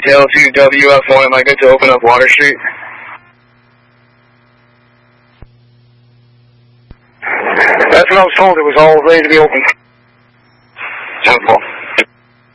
detail to WF1. Am I good to open up Water Street? That's what I was told. It was all ready to be open. 10-4.